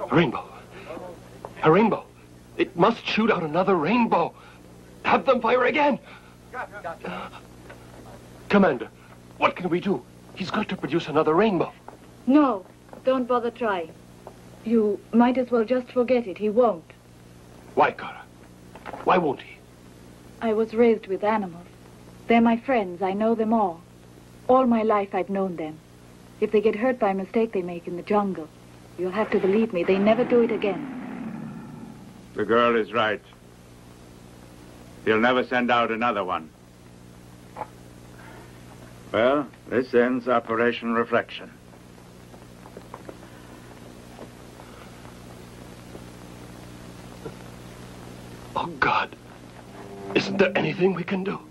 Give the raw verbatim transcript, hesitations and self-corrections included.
A rainbow. A rainbow. It must shoot out another rainbow. Have them fire again. Commander, what can we do? He's got to produce another rainbow. No, don't bother trying. You might as well just forget it. He won't. Why, Kara? Why won't he? I was raised with animals. They're my friends. I know them all. All my life I've known them. If they get hurt by a mistake they make in the jungle, you'll have to believe me, they never do it again. The girl is right. He'll never send out another one. Well, this ends Operation Reflection. Oh, God. Isn't there anything we can do?